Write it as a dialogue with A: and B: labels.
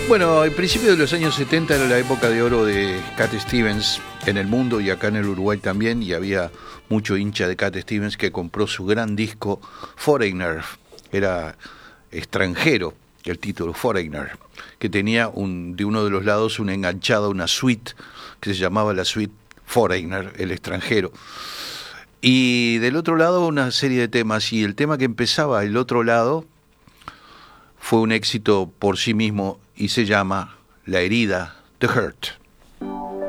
A: Bueno, al principio de los años 70 era la época de oro de Cat Stevens en el mundo y acá en el Uruguay también, y había mucho hincha de Cat Stevens que compró su gran disco Foreigner, era extranjero el título Foreigner, que tenía de uno de los lados una enganchada, una suite que se llamaba la suite Foreigner, el extranjero, y del otro lado una serie de temas, y el tema que empezaba el otro lado fue un éxito por sí mismo y se llama La herida, The Hurt.